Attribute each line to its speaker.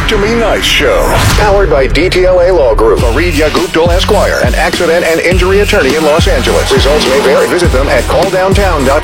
Speaker 1: Talk to Me Nice Show. Powered by DTLA Law Group. Fareed Yaguptal Esquire, an accident and injury attorney in Los Angeles. Results may vary. Visit them at calldowntown.com.